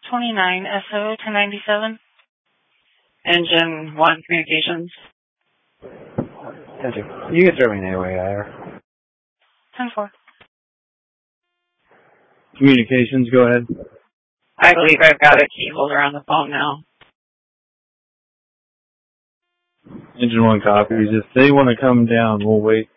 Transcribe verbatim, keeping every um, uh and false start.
twenty-nine S O ten ninety-seven. Engine one communications. Enter. You can throw me an airway higher. ten four. Communications, go ahead. I believe I've got a key holder on the phone now. Engine one copies. If they want to come down, we'll wait